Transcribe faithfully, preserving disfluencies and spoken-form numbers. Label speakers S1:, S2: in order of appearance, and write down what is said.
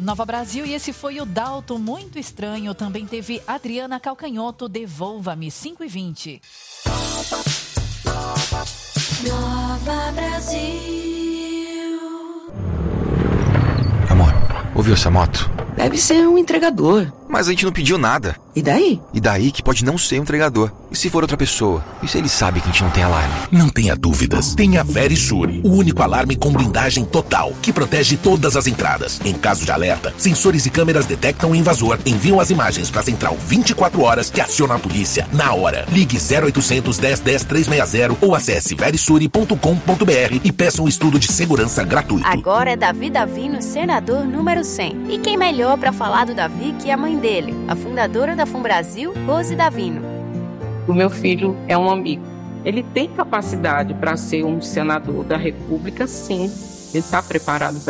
S1: Nova Brasil, e esse foi o Dalton Muito Estranho. Também teve Adriana Calcanhoto, Devolva-me, cinco e vinte.
S2: Nova Brasil.
S3: Amor, ouviu essa moto?
S4: Deve ser um entregador.
S3: Mas a gente não pediu nada.
S4: E daí?
S3: E daí que pode não ser um entregador. E se for outra pessoa? E se ele sabe que a gente não tem alarme?
S5: Não tenha dúvidas. Tenha Verisure, o único alarme com blindagem total, que protege todas as entradas. Em caso de alerta, sensores e câmeras detectam o invasor, enviam as imagens para a central vinte e quatro horas, que aciona a polícia na hora. Ligue zero oitocentos, dez, dez, trezentos e sessenta ou acesse verisure ponto com ponto br e peça um estudo de segurança gratuito.
S6: Agora é Davi Davino, senador número cem. E quem melhor para falar do Davi que a mãe dele, a fundadora da Funbrasil, Rose Davino.
S7: O meu filho é um amigo. Ele tem capacidade para ser um senador da República, sim. Ele está preparado para